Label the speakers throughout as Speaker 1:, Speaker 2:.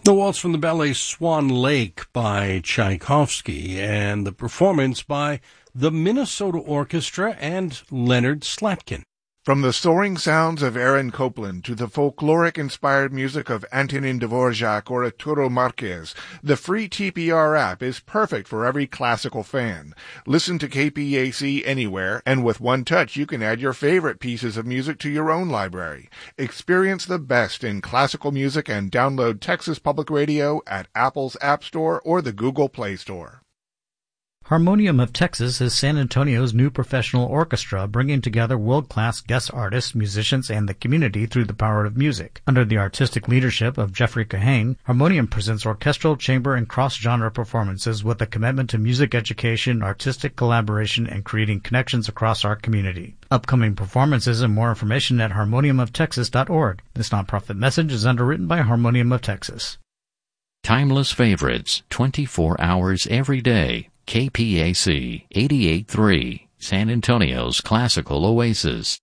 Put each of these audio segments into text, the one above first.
Speaker 1: The waltz from the ballet Swan Lake by Tchaikovsky, and the performance by the Minnesota Orchestra and Leonard Slatkin.
Speaker 2: From the soaring sounds of Aaron Copland to the folkloric-inspired music of Antonin Dvorak or Arturo Marquez, the free TPR app is perfect for every classical fan. Listen to KPAC anywhere, and with one touch you can add your favorite pieces of music to your own library. Experience the best in classical music and download Texas Public Radio at Apple's App Store or the Google Play Store.
Speaker 3: Harmonium of Texas is San Antonio's new professional orchestra, bringing together world-class guest artists, musicians, and the community through the power of music. Under the artistic leadership of Jeffrey Kahane, Harmonium presents orchestral, chamber, and cross-genre performances with a commitment to music education, artistic collaboration, and creating connections across our community. Upcoming performances and more information at harmoniumoftexas.org. This nonprofit message is underwritten by Harmonium of Texas.
Speaker 4: Timeless favorites, 24 hours every day. KPAC 88.3, San Antonio's classical oasis.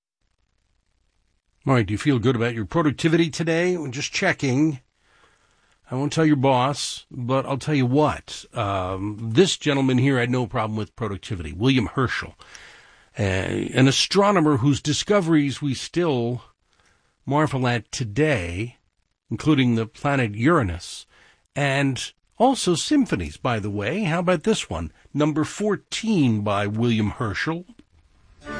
Speaker 1: All right, do you feel good about your productivity today? Just checking. I won't tell your boss, but I'll tell you what. This gentleman here had no problem with productivity, William Herschel, an astronomer whose discoveries we still marvel at today, including the planet Uranus, and also symphonies, by the way. How about this one? Number 14 by William Herschel,